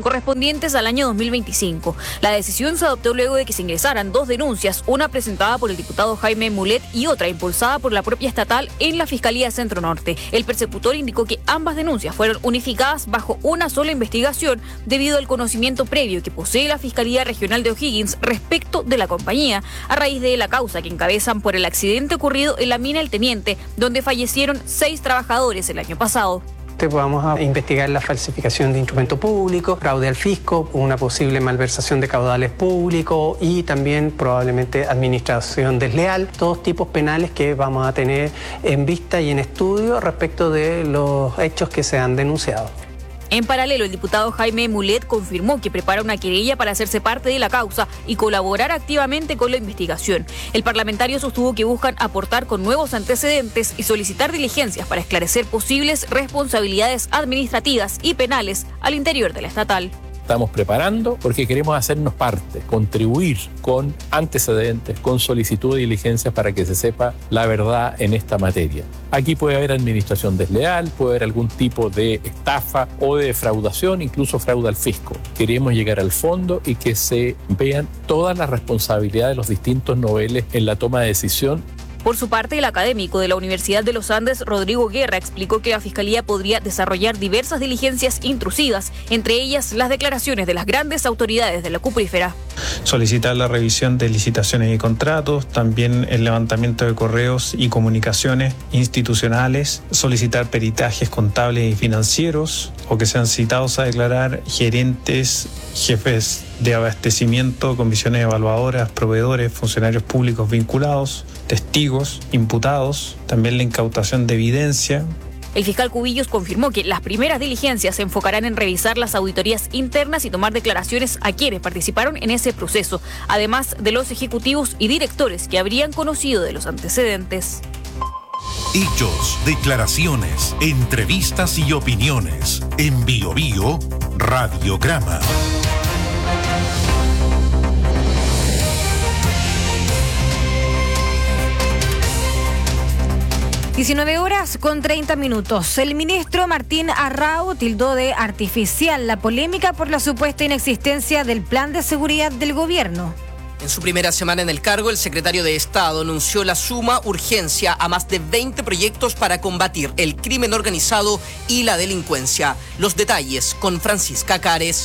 correspondientes al año 2025. La decisión se adoptó luego de que se ingresaran 2 denuncias, una presentada por el diputado Jaime Mulet y otra impulsada por la propia estatal en la Fiscalía Centro Norte. El persecutor indicó que ambas denuncias fueron unificadas bajo una sola investigación debido al conocimiento previo que posee la Fiscalía Regional de O'Higgins respecto de la compañía, a raíz de la causa que encabezan por el accidente ocurrido en la mina El Teniente, donde fallecieron 6 trabajadores el año pasado. Vamos a investigar la falsificación de instrumento público, fraude al fisco, una posible malversación de caudales públicos y también probablemente administración desleal, todos tipos penales que vamos a tener en vista y en estudio respecto de los hechos que se han denunciado. En paralelo, el diputado Jaime Mulet confirmó que prepara una querella para hacerse parte de la causa y colaborar activamente con la investigación. El parlamentario sostuvo que buscan aportar con nuevos antecedentes y solicitar diligencias para esclarecer posibles responsabilidades administrativas y penales al interior de la estatal. Estamos preparando porque queremos hacernos parte, contribuir con antecedentes, con solicitud de diligencias para que se sepa la verdad en esta materia. Aquí puede haber administración desleal, puede haber algún tipo de estafa o de defraudación, incluso fraude al fisco. Queremos llegar al fondo y que se vean todas las responsabilidades de los distintos niveles en la toma de decisión. Por su parte, el académico de la Universidad de los Andes, Rodrigo Guerra, explicó que la Fiscalía podría desarrollar diversas diligencias intrusivas, entre ellas las declaraciones de las grandes autoridades de la cuprífera. Solicitar la revisión de licitaciones y contratos, también el levantamiento de correos y comunicaciones institucionales, solicitar peritajes contables y financieros o que sean citados a declarar gerentes, jefes de abastecimiento, comisiones evaluadoras, proveedores, funcionarios públicos vinculados, testigos, imputados, también la incautación de evidencia. El fiscal Cubillos confirmó que las primeras diligencias se enfocarán en revisar las auditorías internas y tomar declaraciones a quienes participaron en ese proceso, además de los ejecutivos y directores que habrían conocido de los antecedentes. Hechos, declaraciones, entrevistas y opiniones. En Bio Bio, Radiograma. 19:30. El ministro Martín Arrau tildó de artificial la polémica por la supuesta inexistencia del plan de seguridad del gobierno. En su primera semana en el cargo, el secretario de Estado anunció la suma urgencia a más de 20 proyectos para combatir el crimen organizado y la delincuencia. Los detalles con Francisca Cares.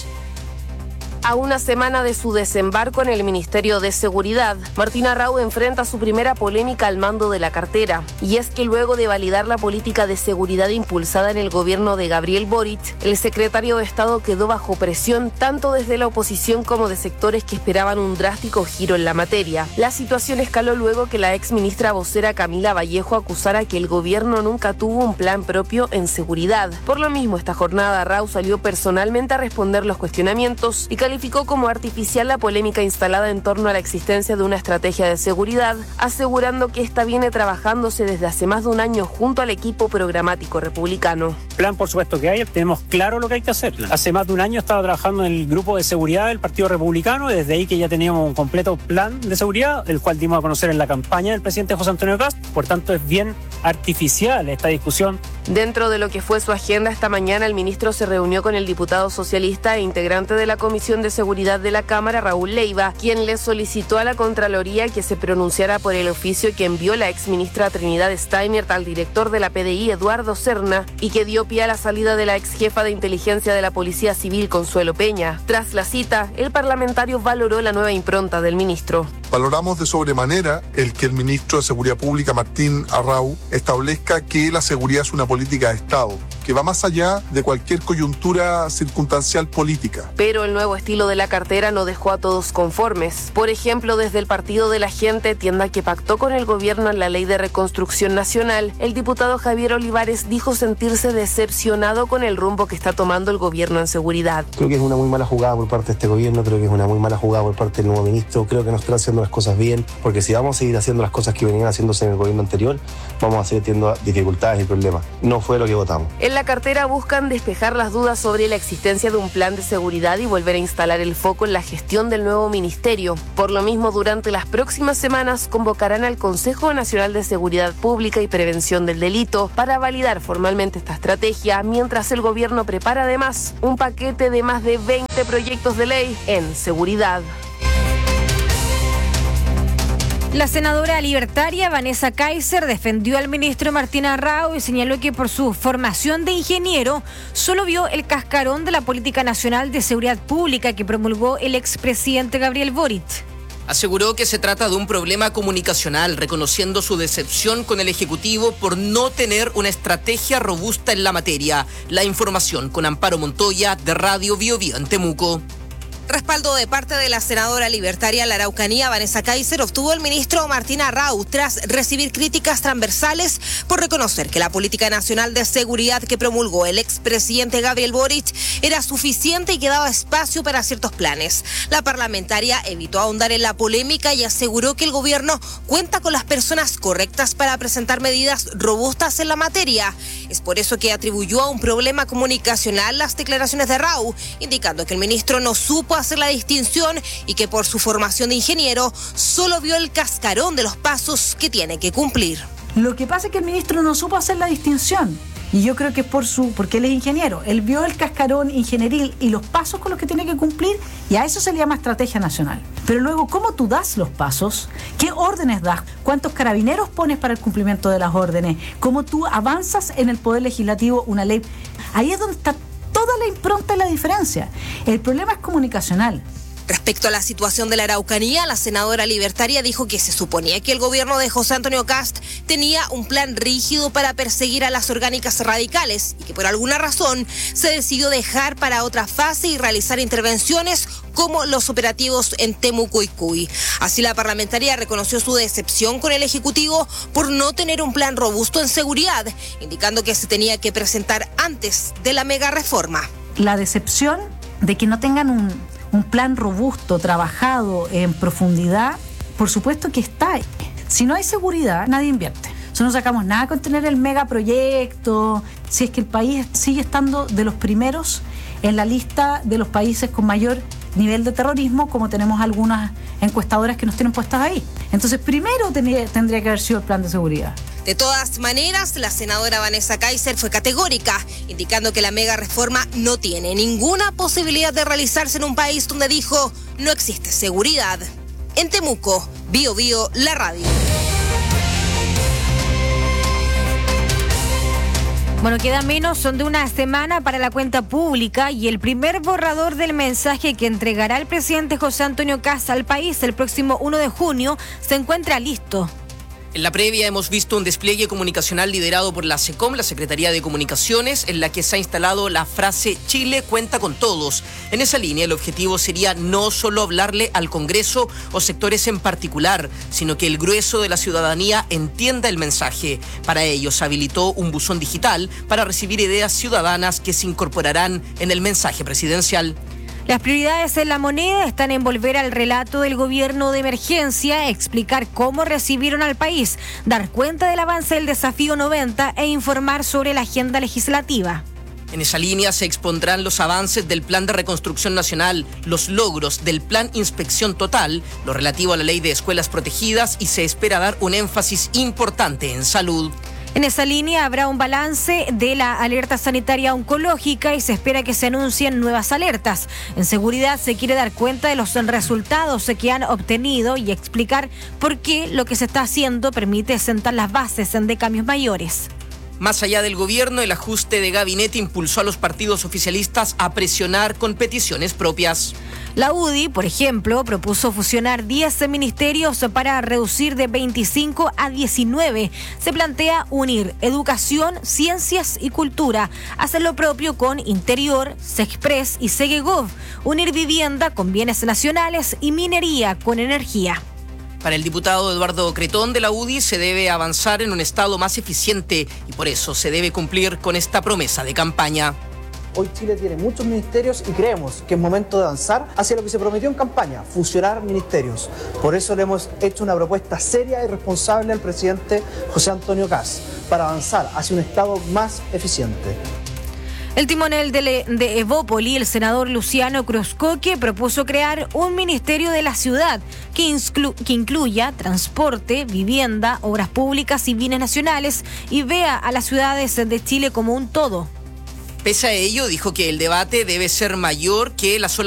A una semana de su desembarco en el Ministerio de Seguridad, Martín Arrau enfrenta su primera polémica al mando de la cartera. Y es que luego de validar la política de seguridad impulsada en el gobierno de Gabriel Boric, el secretario de Estado quedó bajo presión tanto desde la oposición como de sectores que esperaban un drástico giro en la materia. La situación escaló luego que la exministra vocera Camila Vallejo acusara que el gobierno nunca tuvo un plan propio en seguridad. Por lo mismo, esta jornada Arrau salió personalmente a responder los cuestionamientos y calificó como artificial la polémica instalada en torno a la existencia de una estrategia de seguridad, asegurando que esta viene trabajándose desde hace más de un año junto al equipo programático republicano. Plan, por supuesto que hay, tenemos claro lo que hay que hacer. Hace más de un año estaba trabajando en el grupo de seguridad del Partido Republicano, y desde ahí que ya teníamos un completo plan de seguridad, el cual dimos a conocer en la campaña del presidente José Antonio Kast. Por tanto, es bien artificial esta discusión. Dentro de lo que fue su agenda esta mañana, el ministro se reunió con el diputado socialista e integrante de la Comisión de Seguridad de la Cámara, Raúl Leiva, quien le solicitó a la Contraloría que se pronunciara por el oficio que envió la exministra Trinidad Steinert al director de la PDI, Eduardo Serna, y que dio pie a la salida de la exjefa de inteligencia de la Policía Civil, Consuelo Peña. Tras la cita, el parlamentario valoró la nueva impronta del ministro. Valoramos de sobremanera el que el ministro de Seguridad Pública, Martín Arrau, establezca que la seguridad es una política de Estado, que va más allá de cualquier coyuntura circunstancial política. Pero el nuevo estilo de la cartera no dejó a todos conformes. Por ejemplo, desde el Partido de la Gente, tienda que pactó con el gobierno en la Ley de Reconstrucción Nacional, el diputado Javier Olivares dijo sentirse decepcionado con el rumbo que está tomando el gobierno en seguridad. Creo que es una muy mala jugada por parte de este gobierno, creo que es una muy mala jugada por parte del nuevo ministro, creo que no están haciendo las cosas bien, porque si vamos a seguir haciendo las cosas que venían haciéndose en el gobierno anterior, vamos a seguir teniendo dificultades y problemas. No fue lo que votamos. En la cartera buscan despejar las dudas sobre la existencia de un plan de seguridad y volver a instalar el foco en la gestión del nuevo ministerio. Por lo mismo, durante las próximas semanas convocarán al Consejo Nacional de Seguridad Pública y Prevención del Delito para validar formalmente esta estrategia, mientras el gobierno prepara además un paquete de más de 20 proyectos de ley en seguridad. La senadora libertaria Vanessa Kaiser defendió al ministro Martín Arrau y señaló que por su formación de ingeniero solo vio el cascarón de la Política Nacional de Seguridad Pública que promulgó el expresidente Gabriel Boric. Aseguró que se trata de un problema comunicacional, reconociendo su decepción con el Ejecutivo por no tener una estrategia robusta en la materia. La información con Amparo Montoya de Radio Bio Bio en Temuco. Respaldo de parte de la senadora libertaria de la Araucanía, Vanessa Kaiser, obtuvo el ministro Martín Arrau tras recibir críticas transversales por reconocer que la Política Nacional de Seguridad que promulgó el expresidente Gabriel Boric era suficiente y que daba espacio para ciertos planes. La parlamentaria evitó ahondar en la polémica y aseguró que el gobierno cuenta con las personas correctas para presentar medidas robustas en la materia. Es por eso que atribuyó a un problema comunicacional las declaraciones de Arrau, indicando que el ministro no supo hacer la distinción y que por su formación de ingeniero solo vio el cascarón de los pasos que tiene que cumplir. Lo que pasa es que el ministro no supo hacer la distinción y yo creo que es porque él es ingeniero. Él vio el cascarón ingenieril y los pasos con los que tiene que cumplir y a eso se le llama estrategia nacional. Pero luego, ¿cómo tú das los pasos? ¿Qué órdenes das? ¿Cuántos carabineros pones para el cumplimiento de las órdenes? ¿Cómo tú avanzas en el Poder Legislativo una ley? Ahí es donde está toda la impronta y la diferencia. El problema es comunicacional. Respecto a la situación de la Araucanía, la senadora libertaria dijo que se suponía que el gobierno de José Antonio Kast tenía un plan rígido para perseguir a las orgánicas radicales y que por alguna razón se decidió dejar para otra fase y realizar intervenciones como los operativos en Temuco y Cuy. Así, la parlamentaria reconoció su decepción con el Ejecutivo por no tener un plan robusto en seguridad, indicando que se tenía que presentar antes de la mega reforma. La decepción de que no tengan un plan robusto, trabajado en profundidad, por supuesto que está ahí. Si no hay seguridad, nadie invierte. No sacamos nada con tener el megaproyecto, si es que el país sigue estando de los primeros en la lista de los países con mayor nivel de terrorismo, como tenemos algunas encuestadoras que nos tienen puestas ahí. Entonces, primero tendría que haber sido el plan de seguridad. De todas maneras, la senadora Vanessa Kaiser fue categórica, indicando que la mega reforma no tiene ninguna posibilidad de realizarse en un país donde dijo no existe seguridad. En Temuco, Bio Bio, la radio. Bueno, queda menos de una semana para la cuenta pública y el primer borrador del mensaje que entregará el presidente José Antonio Kast al país el próximo 1 de junio se encuentra listo. En la previa hemos visto un despliegue comunicacional liderado por la SECOM, la Secretaría de Comunicaciones, en la que se ha instalado la frase Chile cuenta con todos. En esa línea, el objetivo sería no solo hablarle al Congreso o sectores en particular, sino que el grueso de la ciudadanía entienda el mensaje. Para ello, se habilitó un buzón digital para recibir ideas ciudadanas que se incorporarán en el mensaje presidencial. Las prioridades en la moneda están en volver al relato del gobierno de emergencia, explicar cómo recibieron al país, dar cuenta del avance del desafío 90 e informar sobre la agenda legislativa. En esa línea se expondrán los avances del Plan de Reconstrucción Nacional, los logros del Plan Inspección Total, lo relativo a la Ley de Escuelas Protegidas y se espera dar un énfasis importante en salud. En esa línea habrá un balance de la alerta sanitaria oncológica y se espera que se anuncien nuevas alertas. En seguridad se quiere dar cuenta de los resultados que han obtenido y explicar por qué lo que se está haciendo permite sentar las bases de cambios mayores. Más allá del gobierno, el ajuste de gabinete impulsó a los partidos oficialistas a presionar con peticiones propias. La UDI, por ejemplo, propuso fusionar 10 ministerios para reducir de 25 a 19. Se plantea unir educación, ciencias y cultura. Hacer lo propio con Interior, Sexpress y Segegov. Unir vivienda con bienes nacionales y minería con energía. Para el diputado Eduardo Cretón de la UDI se debe avanzar en un Estado más eficiente y por eso se debe cumplir con esta promesa de campaña. Hoy Chile tiene muchos ministerios y creemos que es momento de avanzar hacia lo que se prometió en campaña, fusionar ministerios. Por eso le hemos hecho una propuesta seria y responsable al presidente José Antonio Kast para avanzar hacia un Estado más eficiente. El timonel de Evópoli, el senador Luciano Cruzcoque, propuso crear un ministerio de la ciudad que incluya transporte, vivienda, obras públicas y bienes nacionales y vea a las ciudades de Chile como un todo. Pese a ello, dijo que el debate debe ser mayor que la sola